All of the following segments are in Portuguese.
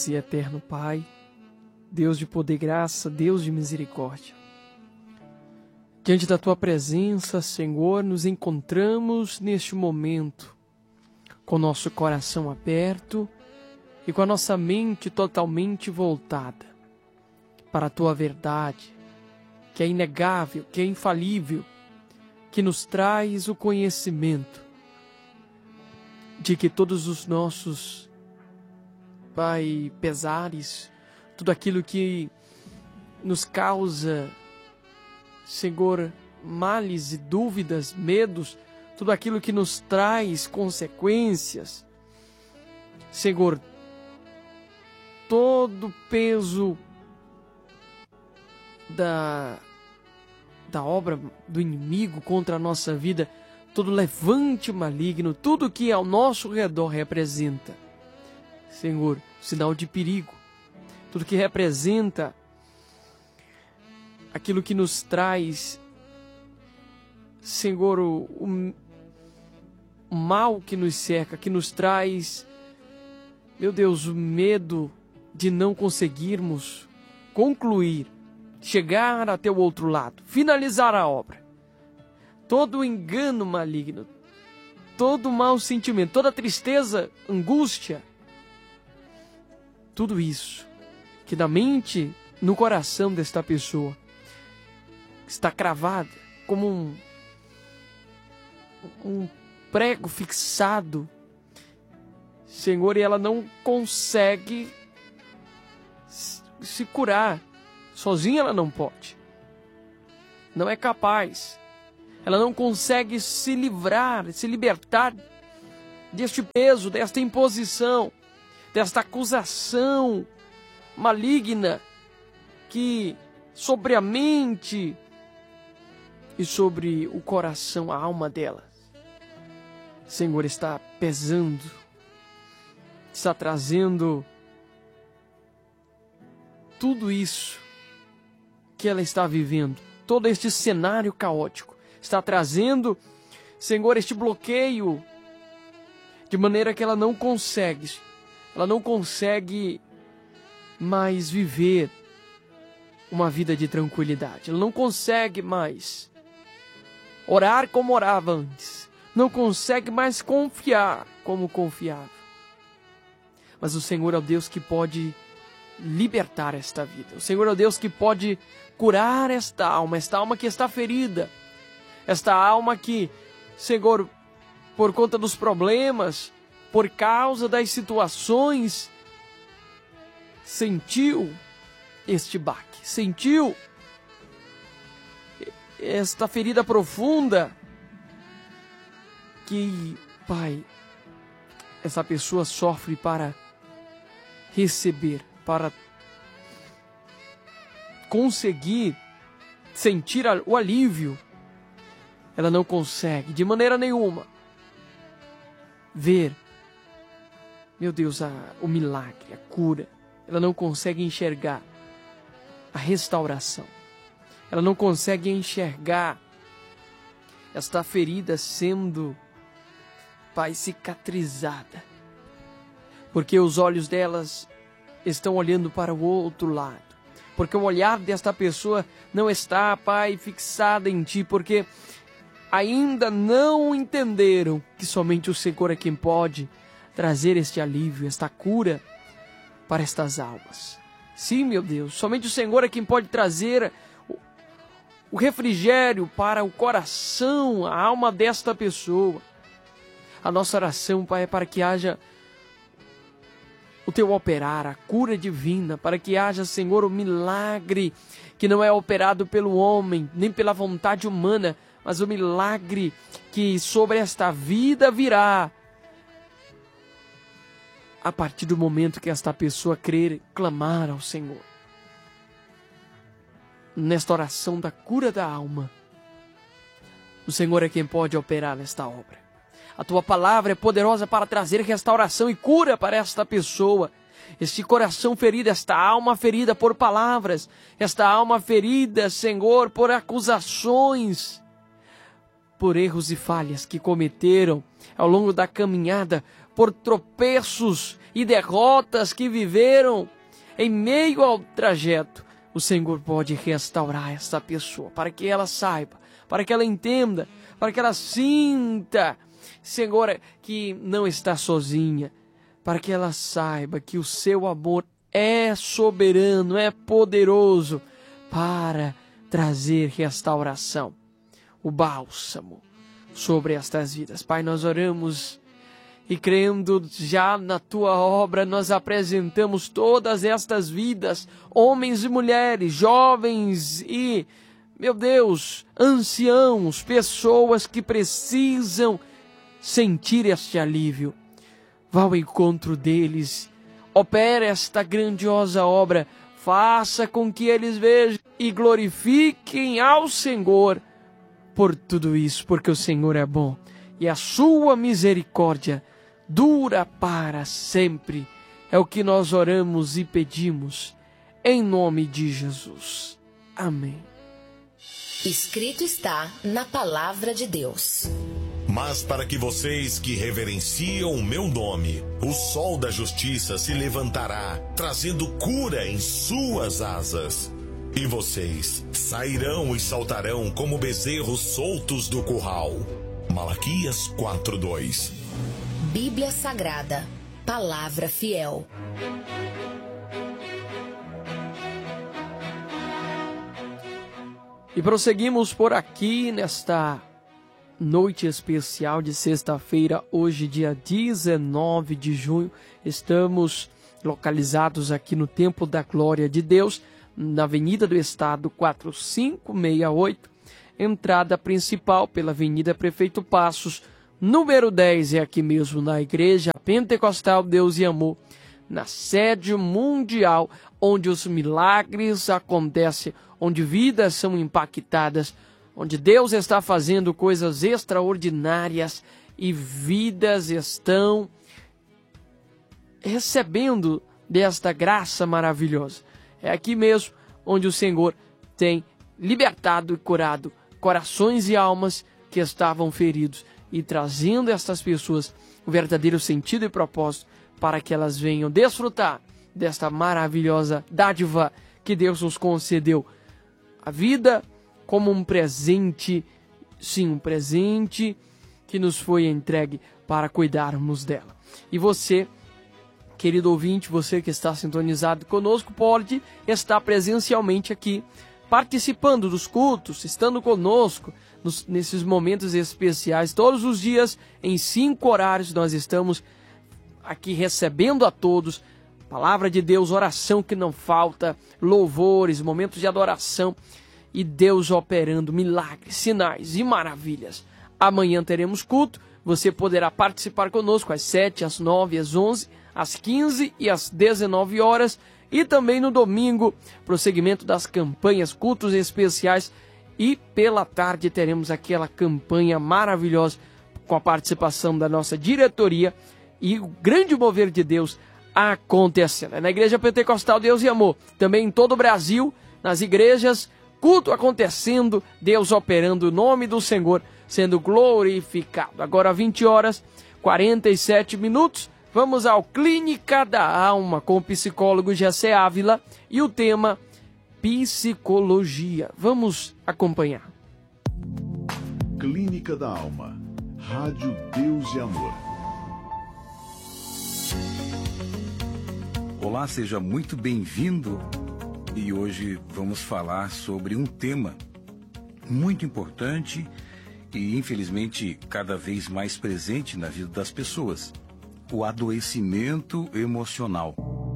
E eterno Pai, Deus de poder e graça, Deus de misericórdia. Diante da Tua presença, Senhor, nos encontramos neste momento, com nosso coração aberto e com a nossa mente totalmente voltada para a Tua verdade, que é inegável, que é infalível, que nos traz o conhecimento de que todos os nossos, Pai, pesares, tudo aquilo que nos causa, Senhor, males e dúvidas, medos, tudo aquilo que nos traz consequências, Senhor, todo o peso da obra do inimigo contra a nossa vida, todo levante maligno, tudo que ao nosso redor representa, Senhor, sinal de perigo, tudo que representa aquilo que nos traz, Senhor, o mal que nos cerca, que nos traz, meu Deus, o medo de não conseguirmos concluir, chegar até o outro lado, finalizar a obra. Todo o engano maligno, todo o mau sentimento, toda a tristeza, angústia, tudo isso que na mente, no coração desta pessoa está cravada como um prego fixado, Senhor, e ela não consegue se curar. Sozinha ela não pode. Não é capaz. Ela não consegue se livrar, se libertar deste peso, desta imposição, desta acusação maligna que sobre a mente e sobre o coração, a alma dela, Senhor, está pesando, está trazendo tudo isso que ela está vivendo, todo este cenário caótico, está trazendo, Senhor, este bloqueio, de maneira que ela não consegue mais viver uma vida de tranquilidade. Ela não consegue mais orar como orava antes. Não consegue mais confiar como confiava. Mas o Senhor é o Deus que pode libertar esta vida. O Senhor é o Deus que pode curar esta alma que está ferida. Esta alma que, Senhor, por conta dos problemas, por causa das situações, sentiu este baque, sentiu esta ferida profunda que, Pai, essa pessoa sofre para receber, para conseguir sentir o alívio. Ela não consegue de maneira nenhuma ver, meu Deus, o milagre, a cura. Ela não consegue enxergar a restauração. Ela não consegue enxergar esta ferida sendo, Pai, cicatrizada. Porque os olhos delas estão olhando para o outro lado. Porque o olhar desta pessoa não está, Pai, fixado em Ti. Porque ainda não entenderam que somente o Senhor é quem pode trazer este alívio, esta cura para estas almas. Sim, meu Deus, somente o Senhor é quem pode trazer o refrigério para o coração, a alma desta pessoa. A nossa oração, Pai, é para que haja o Teu operar, a cura divina, para que haja, Senhor, o milagre que não é operado pelo homem, nem pela vontade humana, mas o milagre que sobre esta vida virá a partir do momento que esta pessoa crer, clamar ao Senhor. Nesta oração da cura da alma, o Senhor é quem pode operar nesta obra. A Tua palavra é poderosa para trazer restauração e cura para esta pessoa. Este coração ferido, esta alma ferida por palavras, esta alma ferida, Senhor, por acusações, por erros e falhas que cometeram ao longo da caminhada, por tropeços e derrotas que viveram em meio ao trajeto, o Senhor pode restaurar essa pessoa, para que ela saiba, para que ela entenda, para que ela sinta, Senhor, que não está sozinha, para que ela saiba que o seu amor é soberano, é poderoso para trazer restauração, o bálsamo sobre estas vidas. Pai, nós oramos e crendo já na Tua obra, nós apresentamos todas estas vidas, homens e mulheres, jovens e, meu Deus, anciãos, pessoas que precisam sentir este alívio. Vá ao encontro deles, opere esta grandiosa obra, faça com que eles vejam e glorifiquem ao Senhor por tudo isso, porque o Senhor é bom e a sua misericórdia dura para sempre. É o que nós oramos e pedimos, em nome de Jesus. Amém. Escrito está na palavra de Deus. Mas para que vocês que reverenciam o meu nome, o sol da justiça se levantará, trazendo cura em suas asas. E vocês sairão e saltarão como bezerros soltos do curral. Malaquias 4:2. Bíblia Sagrada, palavra fiel. E prosseguimos por aqui nesta noite especial de sexta-feira, hoje dia 19 de junho. Estamos localizados aqui no Templo da Glória de Deus, na Avenida do Estado 4568, entrada principal pela Avenida Prefeito Passos, número 10, é aqui mesmo na Igreja Pentecostal Deus e Amor, na sede mundial, onde os milagres acontecem, onde vidas são impactadas, onde Deus está fazendo coisas extraordinárias e vidas estão recebendo desta graça maravilhosa. É aqui mesmo onde o Senhor tem libertado e curado corações e almas que estavam feridos e trazendo estas pessoas o verdadeiro sentido e propósito para que elas venham desfrutar desta maravilhosa dádiva que Deus nos concedeu. A vida como um presente, sim, um presente que nos foi entregue para cuidarmos dela. E você, querido ouvinte, você que está sintonizado conosco, pode estar presencialmente aqui, participando dos cultos, estando conosco nesses momentos especiais. Todos os dias, em 5 horários, nós estamos aqui recebendo a todos palavra de Deus, oração que não falta, louvores, momentos de adoração e Deus operando milagres, sinais e maravilhas. Amanhã teremos culto, você poderá participar conosco às 7, às 9, às 11, às 15 e às 19 horas. E também no domingo, prosseguimento das campanhas, cultos especiais. E pela tarde teremos aquela campanha maravilhosa com a participação da nossa diretoria e o grande mover de Deus acontecendo. É na Igreja Pentecostal Deus e Amor, também em todo o Brasil, nas igrejas, culto acontecendo, Deus operando, o nome do Senhor sendo glorificado. Agora 20 horas, 47 minutos. Vamos ao Clínica da Alma com o psicólogo Jessé Ávila e o tema psicologia. Vamos acompanhar. Clínica da Alma, Rádio Deus e Amor. Olá, seja muito bem-vindo. E hoje vamos falar sobre um tema muito importante e, infelizmente, cada vez mais presente na vida das pessoas: o adoecimento emocional.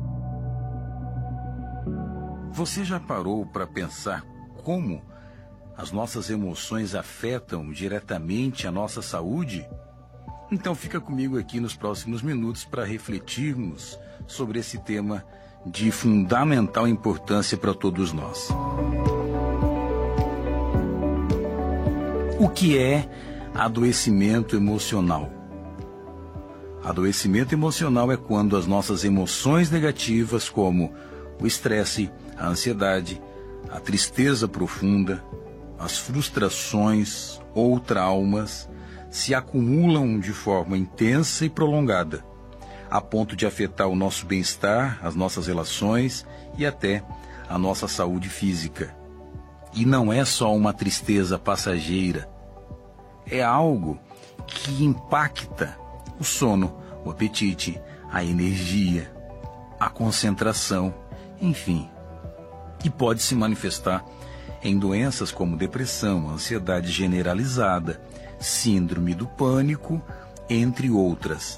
Você já parou para pensar como as nossas emoções afetam diretamente a nossa saúde? Então fica comigo aqui nos próximos minutos para refletirmos sobre esse tema de fundamental importância para todos nós. O que é adoecimento emocional? Adoecimento emocional é quando as nossas emoções negativas, como o estresse, a ansiedade, a tristeza profunda, as frustrações ou traumas, se acumulam de forma intensa e prolongada, a ponto de afetar o nosso bem-estar, as nossas relações e até a nossa saúde física. E não é só uma tristeza passageira, é algo que impacta o sono, o apetite, a energia, a concentração, enfim, e pode se manifestar em doenças como depressão, ansiedade generalizada, síndrome do pânico, entre outras.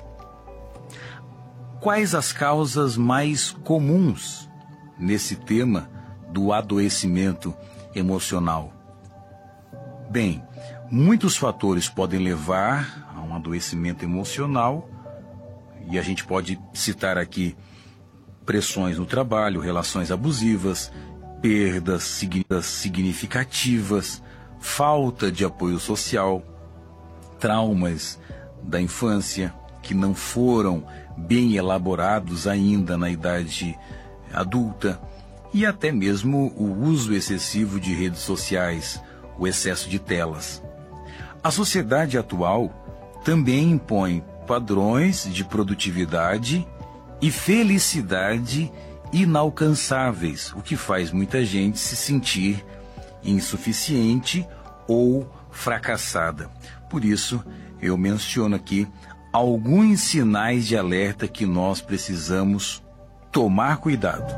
Quais as causas mais comuns nesse tema do adoecimento emocional? Bem, muitos fatores podem levar a um adoecimento emocional, e a gente pode citar aqui pressões no trabalho, relações abusivas, perdas significativas, falta de apoio social, traumas da infância que não foram bem elaborados ainda na idade adulta, e até mesmo o uso excessivo de redes sociais, o excesso de telas. A sociedade atual também impõe padrões de produtividade e felicidade inalcançáveis, o que faz muita gente se sentir insuficiente ou fracassada. Por isso, eu menciono aqui alguns sinais de alerta que nós precisamos tomar cuidado.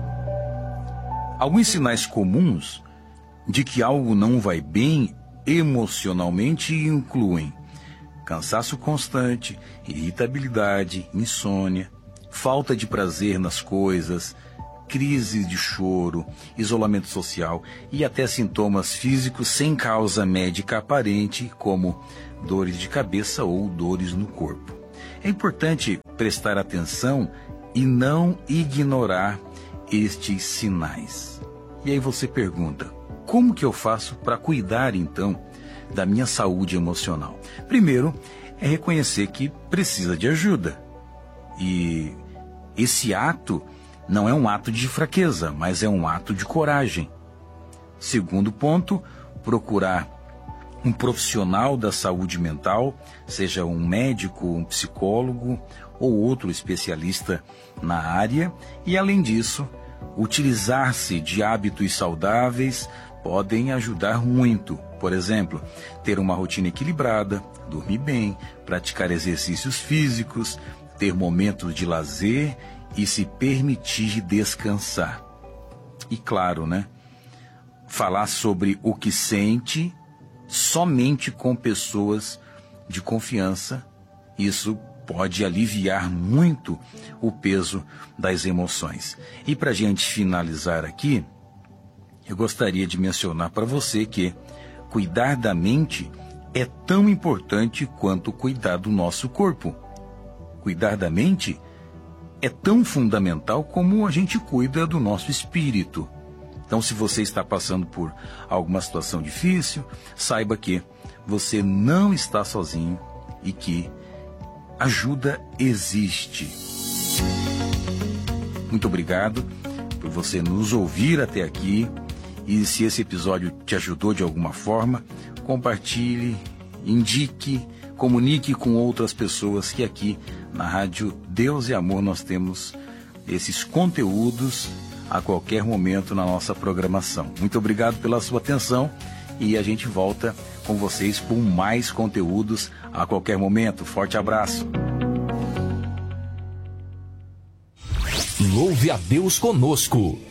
Alguns sinais comuns de que algo não vai bem emocionalmente incluem cansaço constante, irritabilidade, insônia, falta de prazer nas coisas, crise de choro, isolamento social e até sintomas físicos sem causa médica aparente, como dores de cabeça ou dores no corpo. É importante prestar atenção e não ignorar estes sinais. E aí você pergunta, como que eu faço para cuidar então da minha saúde emocional? Primeiro, é reconhecer que precisa de ajuda. E esse ato não é um ato de fraqueza, mas é um ato de coragem. Segundo ponto, procurar um profissional da saúde mental, seja um médico, um psicólogo ou outro especialista na área. E além disso, utilizar-se de hábitos saudáveis podem ajudar muito. Por exemplo, ter uma rotina equilibrada, dormir bem, praticar exercícios físicos, ter momentos de lazer e se permitir descansar. E claro, falar sobre o que sente somente com pessoas de confiança. Isso pode aliviar muito o peso das emoções. E para a gente finalizar aqui, eu gostaria de mencionar para você que cuidar da mente é tão importante quanto cuidar do nosso corpo. Cuidar da mente é tão fundamental como a gente cuida do nosso espírito. Então, se você está passando por alguma situação difícil, saiba que você não está sozinho e que ajuda existe. Muito obrigado por você nos ouvir até aqui. E se esse episódio te ajudou de alguma forma, compartilhe, indique, comunique com outras pessoas que aqui na Rádio Deus e Amor nós temos esses conteúdos a qualquer momento na nossa programação. Muito obrigado pela sua atenção e a gente volta com vocês com mais conteúdos a qualquer momento. Forte abraço. Louve a Deus conosco.